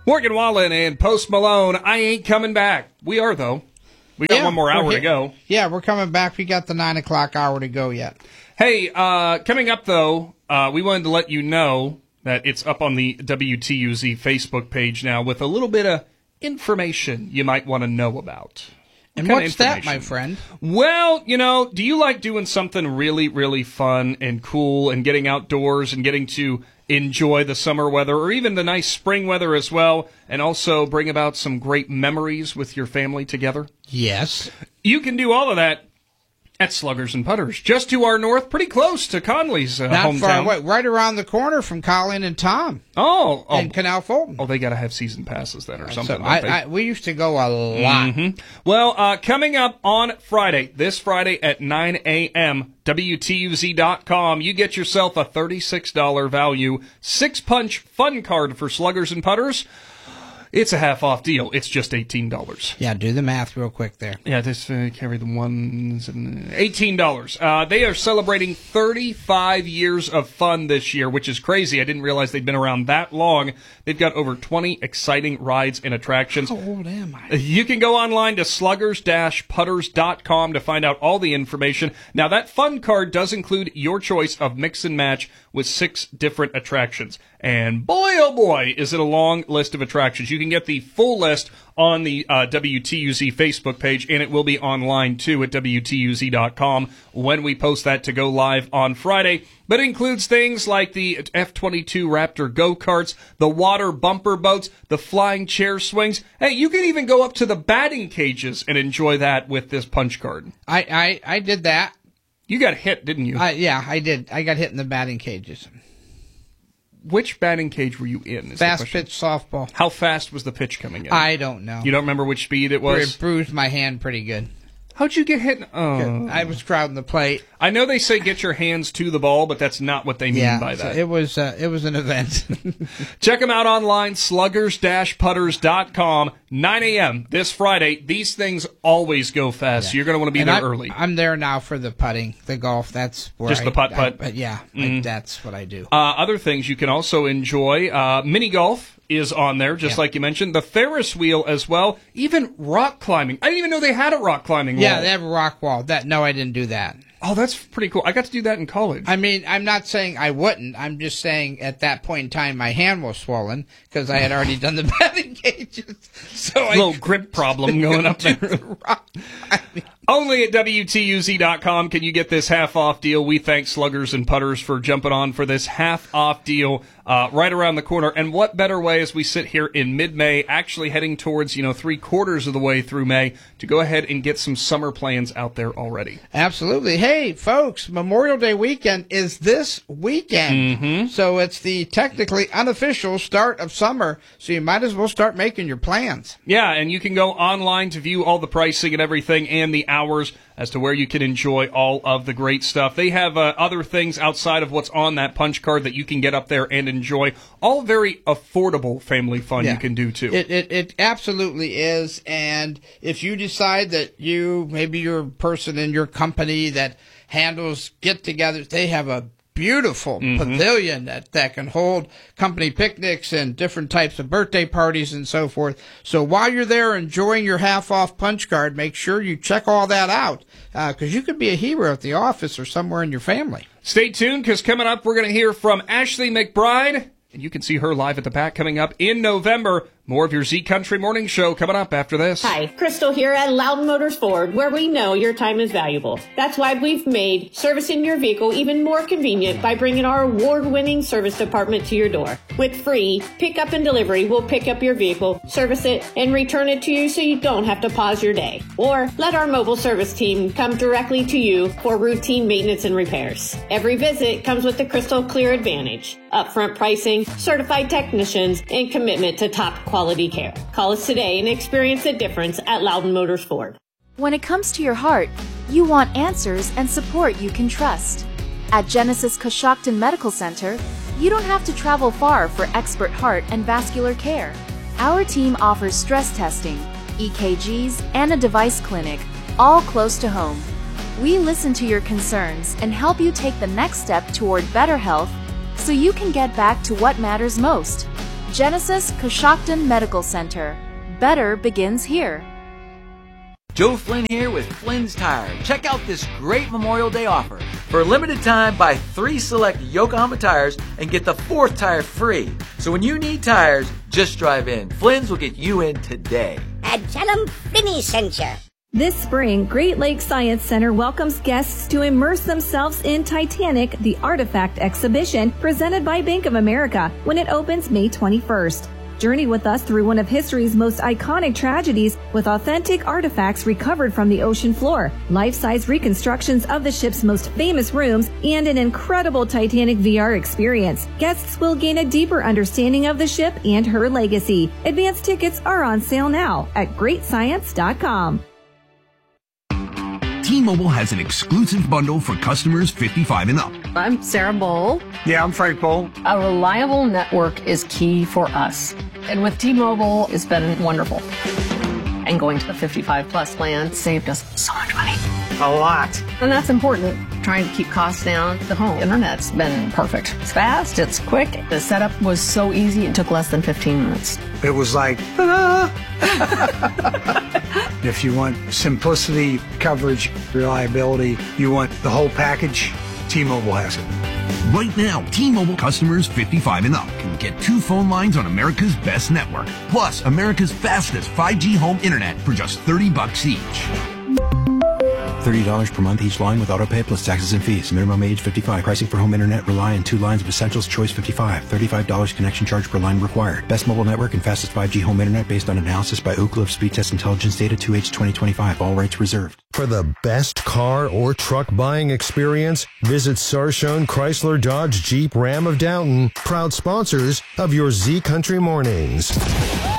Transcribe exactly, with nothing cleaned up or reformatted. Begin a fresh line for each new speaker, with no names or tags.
Morgan Wallen and Post Malone, I ain't coming back. We are, though. We got
yeah,
one more hour to go.
Yeah, we're coming back. We got the nine o'clock hour to go yet.
Hey, uh, coming up, though, uh, we wanted to let you know that it's up on the W T U Z Facebook page now with a little bit of information you might want to know about.
And what's that, my friend?
Well, you know, do you like doing something really, really fun and cool and getting outdoors and getting to enjoy the summer weather or even the nice spring weather as well, and also bring about some great memories with your family together?
Yes.
You can do all of that at Sluggers and Putters, just to our north, pretty close to Conley's uh,
Not
hometown.
far away, right around the corner from Colleen and Tom.
Oh, oh.
And Canal Fulton.
Oh, they got to have season passes then or something.
So
don't they?
I, I, we used to go a lot.
Mm-hmm. Well, uh, coming up on Friday, this Friday at nine a.m., W T U Z dot com, you get yourself a thirty-six dollars value six-punch fun card for Sluggers and Putters. It's a half-off deal. It's just eighteen dollars.
Yeah, do the math real quick there.
Yeah, just uh, carry the ones. And eighteen dollars. Uh, they are celebrating thirty-five years of fun this year, which is crazy. I didn't realize they'd been around that long. They've got over twenty exciting rides and attractions.
How old am I?
You can go online to sluggers dash putters dot com to find out all the information. Now, that fun card does include your choice of mix and match with six different attractions. And boy, oh boy, is it a long list of attractions. You can get the full list on the uh, W T U Z Facebook page, and it will be online, too, at W T U Z dot com when we post that to go live on Friday. But it includes things like the F twenty-two Raptor go-karts, the water bumper boats, the flying chair swings. Hey, you can even go up to the batting cages and enjoy that with this punch card.
I, I, I did that.
You got hit, didn't you?
Uh, yeah, I did. I got hit in the batting cages.
Which batting cage were you in? Is
Fast pitch softball.
How fast was the pitch coming in?
I don't know.
You don't remember which speed it was?
It bruised my hand pretty good.
How'd you get hit? Oh.
I was crowding the plate.
I know they say get your hands to the ball, but that's not what they mean
yeah,
by that.
So it was uh, it was an event.
Check them out online, sluggers dash putters dot com, nine a.m. this Friday. These things always go fast, yeah. So you're going to want to be
and
there
I'm,
early.
I'm there now for the putting, the golf. That's where
Just
I,
the putt-putt?
I, yeah,
mm.
I, that's what I do.
Uh, other things you can also enjoy, uh, mini golf is on there, just
yeah.
like you mentioned. The Ferris wheel as well. Even rock climbing. I didn't even know they had a rock climbing wall.
Yeah, they have a rock wall. That No, I didn't do that.
Oh, that's pretty cool. I got to do that in college.
I mean, I'm not saying I wouldn't. I'm just saying at that point in time my hand was swollen because I had already done the batting cages. So
a little I, grip problem going up there.
The rock. I mean,
only at W T U Z dot com can you get this half-off deal. We thank Sluggers and Putters for jumping on for this half-off deal uh, right around the corner. And what better way as we sit here in mid-May, actually heading towards, you know, three-quarters of the way through May, to go ahead and get some summer plans out there already.
Absolutely. Hey, folks, Memorial Day weekend is this weekend.
Mm-hmm.
So it's the technically unofficial start of summer, so you might as well start making your plans.
Yeah, and you can go online to view all the pricing and everything and the hours as to where you can enjoy all of the great stuff. They have uh, other things outside of what's on that punch card that you can get up there and enjoy. All very affordable family fun
yeah.
you can do, too.
It, it it absolutely is. And if you decide that you, maybe you're a person in your company that handles get-togethers, they have a beautiful mm-hmm. pavilion that, that can hold company picnics and different types of birthday parties and so forth. So while you're there enjoying your half-off punch card, make sure you check all that out because uh, you could be a hero at the office or somewhere in your family.
Stay tuned because coming up we're going to hear from Ashley McBride, and you can see her live at the Pack coming up in November. More of your Z Country Morning Show coming up after this.
Hi, Crystal here at Loudon Motors Ford, where we know your time is valuable. That's why we've made servicing your vehicle even more convenient by bringing our award-winning service department to your door. With free pickup and delivery, we'll pick up your vehicle, service it, and return it to you so you don't have to pause your day. Or let our mobile service team come directly to you for routine maintenance and repairs. Every visit comes with the Crystal Clear Advantage, upfront pricing, certified technicians, and commitment to top quality. Quality care. Call us today and experience the difference at Loudon Motors Ford.
When it comes to your heart, you want answers and support you can trust. At Genesis Coshocton Medical Center, you don't have to travel far for expert heart and vascular care. Our team offers stress testing, E K Gs, and a device clinic, all close to home. We listen to your concerns and help you take the next step toward better health so you can get back to what matters most. Genesis Coshocton Medical Center. Better begins here.
Joe Flynn here with Flynn's Tire. Check out this great Memorial Day offer. For a limited time, buy three select Yokohama tires and get the fourth tire free. So when you need tires, just drive in. Flynn's will get you in today.
And tell them Flinny sent you.
This spring, Great Lakes Science Center welcomes guests to immerse themselves in Titanic, the Artifact Exhibition, presented by Bank of America, when it opens May twenty-first. Journey with us through one of history's most iconic tragedies with authentic artifacts recovered from the ocean floor, life-size reconstructions of the ship's most famous rooms, and an incredible Titanic V R experience. Guests will gain a deeper understanding of the ship and her legacy. Advance tickets are on sale now at great science dot com.
T-Mobile has an exclusive bundle for customers fifty-five and up.
I'm Sarah Bowl.
Yeah, I'm Frank Bowl.
A reliable network is key for us. And with T-Mobile, it's been wonderful. And going to the fifty-five plus plan saved us so much money.
A lot.
And that's important. Trying to keep costs down. The home internet's been perfect. It's fast, it's quick. The setup was so easy, it took less than fifteen minutes.
It was like, ta-da! If you want simplicity, coverage, reliability, you want the whole package, T-Mobile has it.
Right now, T-Mobile customers fifty-five and up can get two phone lines on America's best network, plus America's fastest five G home internet for just thirty bucks each.
thirty dollars per month each line with autopay plus taxes and fees. Minimum age fifty-five. Pricing for home internet rely on two lines of Essentials Choice fifty-five. thirty-five dollars connection charge per line required. Best mobile network and fastest five G home internet based on analysis by Ookla of Speed Test Intelligence data two H twenty twenty-five. All rights reserved.
For the best car or truck buying experience, visit Sarshone Chrysler Dodge Jeep Ram of Downton, proud sponsors of your Z Country Mornings.